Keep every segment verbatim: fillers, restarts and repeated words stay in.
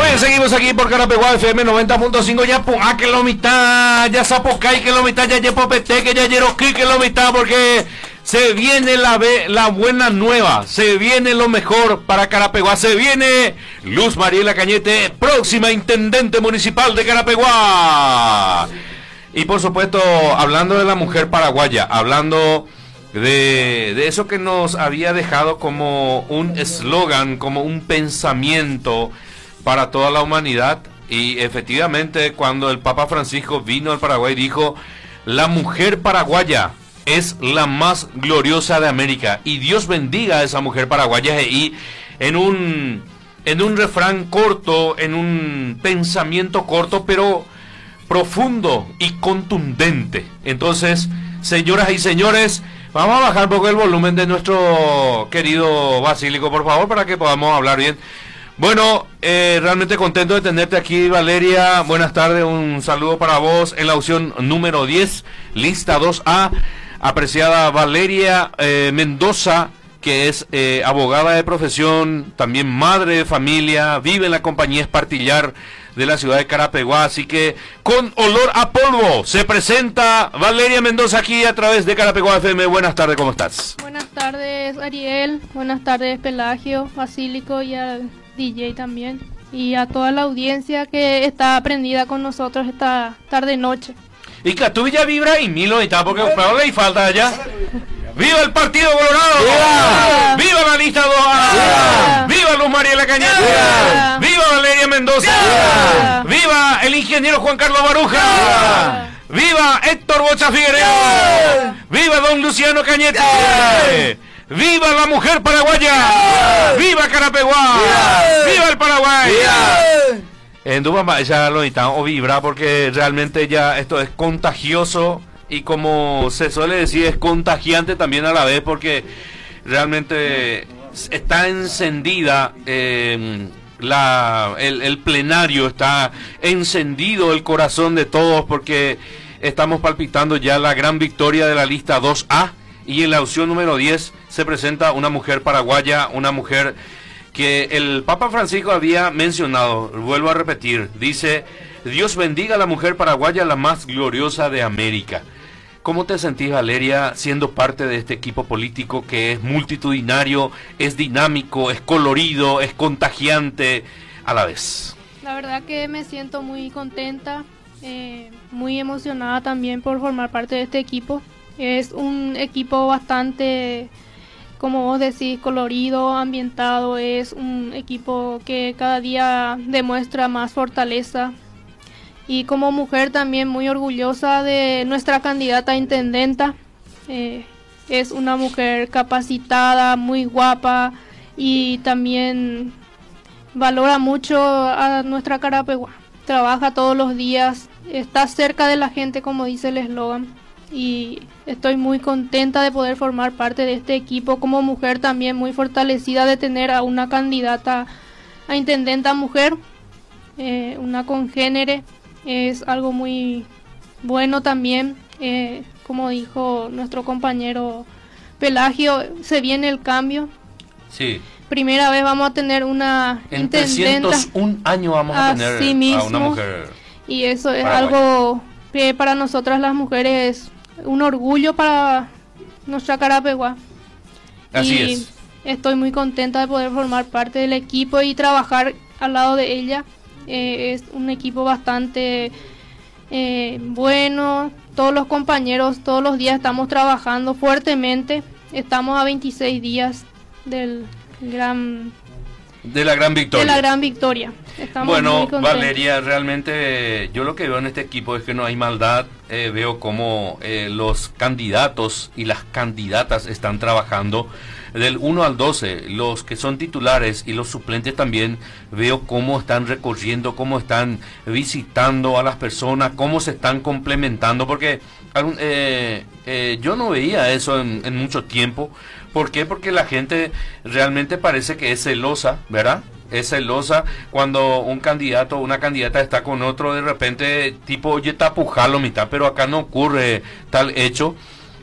bien, seguimos aquí por Carapeguá F M noventa punto cinco. Ya Puá que lo mitad, ya Zapocay que lo mitad, ya Yepopete que ya Yeroquí que lo mitad, porque se viene la, la buena nueva, se viene lo mejor para Carapeguá, se viene Luz Mariela Cañete, próxima intendente municipal de Carapeguá. Y por supuesto, hablando de la mujer paraguaya, hablando de, de eso que nos había dejado como un eslogan, como un pensamiento para toda la humanidad, y efectivamente cuando el Papa Francisco vino al Paraguay dijo: la mujer paraguaya es la más gloriosa de América, y Dios bendiga a esa mujer paraguaya. Y en un en un refrán corto, en un pensamiento corto pero profundo y contundente. Entonces, señoras y señores, vamos a bajar un poco el volumen de nuestro querido Basílico, por favor, para que podamos hablar bien. Bueno, eh, realmente contento de tenerte aquí, Valeria. Buenas tardes, un saludo para vos en la opción número diez, lista dos A. Apreciada Valeria eh, Mendoza, que es eh, abogada de profesión, también madre de familia, vive en la compañía Espartillar de la ciudad de Carapeguá, así que con olor a polvo se presenta Valeria Mendoza aquí a través de Carapeguá F M. Buenas tardes, ¿cómo estás? Buenas tardes, Ariel. Buenas tardes, Pelagio, Basílico, y al D J también, y a toda la audiencia que está prendida con nosotros esta tarde-noche. Y que tú ya vibra y Milo y tal, porque peor le falta allá. ¡Viva el Partido Colorado! ¡Viva! ¡Viva la lista dos A! ¡Viva! ¡Viva Luz Mariela Cañete! ¡Viva! ¡Viva Valeria Mendoza! ¡Viva! ¡Viva el ingeniero Juan Carlos Baruja! ¡Viva, ¡Viva Héctor Bocha Figueroa! ¡Viva don Luciano Cañete! ¡Viva! ¡Viva la mujer paraguaya! ¡Viva, ¡Viva Carapeguá! ¡Viva! ¡Viva el Paraguay! ¡Viva! En Dubamba ya lo necesitamos o vibra, porque realmente ya esto es contagioso. Y como se suele decir, es contagiante también a la vez, porque realmente está encendida eh, la, el, el plenario, está encendido el corazón de todos, porque estamos palpitando ya la gran victoria de la lista dos A, y en la opción número diez se presenta una mujer paraguaya, una mujer que el Papa Francisco había mencionado. Vuelvo a repetir, dice: Dios bendiga a la mujer paraguaya, la más gloriosa de América. ¿Cómo te sentís, Valeria, siendo parte de este equipo político que es multitudinario, es dinámico, es colorido, es contagiante a la vez? La verdad que me siento muy contenta, eh, muy emocionada también por formar parte de este equipo. Es un equipo bastante, como vos decís, colorido, ambientado. Es un equipo que cada día demuestra más fortaleza. Y como mujer también muy orgullosa de nuestra candidata a intendenta. Eh, es una mujer capacitada, muy guapa, y también valora mucho a nuestra Carapeguá. Trabaja todos los días, está cerca de la gente, como dice el eslogan. Y estoy muy contenta de poder formar parte de este equipo. Como mujer también muy fortalecida de tener a una candidata a intendenta mujer, eh, una congénere. Es algo muy bueno también, eh, como dijo nuestro compañero Pelagio, se viene el cambio. Sí. Primera vez vamos a tener una en intendenta. trescientos un años vamos a tener mismo, a una mujer. Y eso es paraguaya. Algo que para nosotras las mujeres es un orgullo para nuestra Carapeguá. Así y es. Estoy muy contenta de poder formar parte del equipo y trabajar al lado de ella. Eh, es un equipo bastante eh, bueno. Todos los compañeros, todos los días estamos trabajando fuertemente. Estamos a veintiséis días del gran de la gran victoria. De la gran victoria. Estamos bueno, muy contentos. Valeria, realmente yo lo que veo en este equipo es que no hay maldad. Eh, veo como eh, los candidatos y las candidatas están trabajando del uno al doce, los que son titulares y los suplentes también. Veo cómo están recorriendo, cómo están visitando a las personas, cómo se están complementando, porque eh, eh, yo no veía eso en, en mucho tiempo. ¿Por qué? Porque la gente realmente parece que es celosa, ¿verdad? Es celosa cuando un candidato o una candidata está con otro, de repente tipo, oye, tapujalo mitad, pero acá no ocurre tal hecho.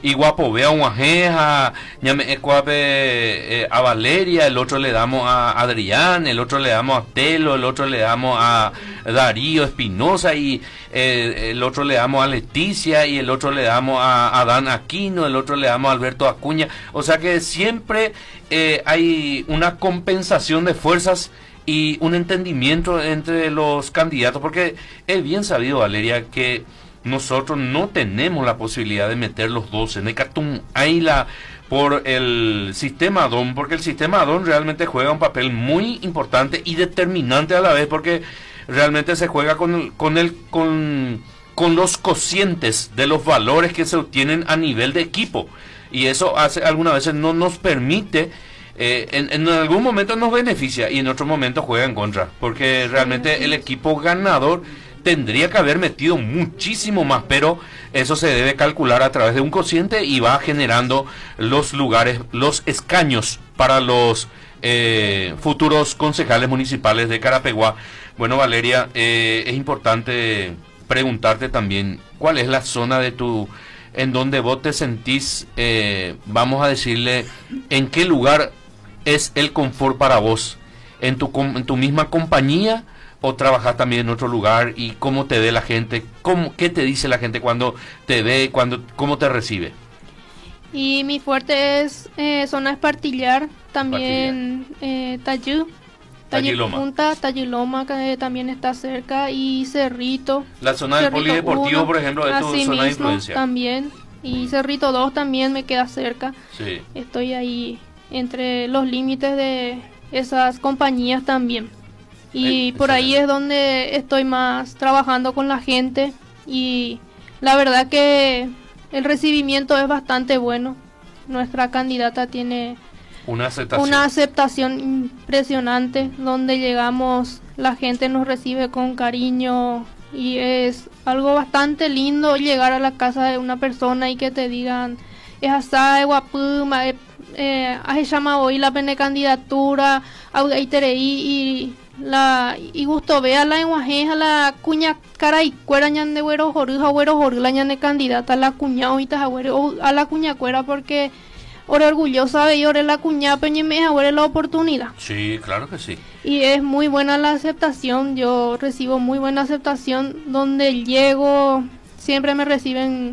y guapo vea un a ñame ecuape a Valeria, el otro le damos a Adrián, el otro le damos a Telo, el otro le damos a Darío Espinosa y eh, el otro le damos a Leticia y el otro le damos a Adán Aquino, el otro le damos a Alberto Acuña. O sea que siempre eh, hay una compensación de fuerzas y un entendimiento entre los candidatos, porque es bien sabido, Valeria, que nosotros no tenemos la posibilidad de meter los dos en Hecatum Aila por el sistema D O M, porque el sistema D O M realmente juega un papel muy importante y determinante a la vez, porque realmente se juega con el, con el con, con los cocientes de los valores que se obtienen a nivel de equipo, y eso hace algunas veces no nos permite eh, en, en algún momento nos beneficia y en otro momento juega en contra, porque realmente sí, el equipo ganador tendría que haber metido muchísimo más, pero eso se debe calcular a través de un cociente y va generando los lugares, los escaños para los eh, futuros concejales municipales de Carapeguá. Bueno, Valeria, eh, es importante preguntarte también cuál es la zona de tu, en donde vos te sentís, eh, vamos a decirle, en qué lugar es el confort para vos, en tu, en tu misma compañía, o trabajar también en otro lugar, y cómo te ve la gente, cómo, qué te dice la gente cuando te ve, cuando, cómo te recibe. Y mi fuerte es eh, zona Espartillar, también eh, Tayú, Tayiloma. Punta, Tayiloma, que también está cerca, y Cerrito. La zona del polideportivo, uno, por ejemplo, es tu zona mismo, de influencia. También, y Cerrito dos también me queda cerca. Sí. Estoy ahí entre los límites de esas compañías también. Y por ahí es donde estoy más trabajando con la gente, y la verdad que el recibimiento es bastante bueno. Nuestra candidata tiene una aceptación, una aceptación impresionante, donde llegamos, la gente nos recibe con cariño, y es algo bastante lindo llegar a la casa de una persona y que te digan, es asá, es guapuma, eh, has llamado hoy la pene candidatura, ahí y la y gusto vea la enguajeja la cuña cara y cuera ñan de güero joruja güero jorula ñan de candidata la cuña ahorita a la cuña cuera, porque ore orgullosa y ore la cuña peñeme ore la oportunidad. Sí, claro que sí. Y es muy buena la aceptación, yo recibo muy buena aceptación donde llego, siempre me reciben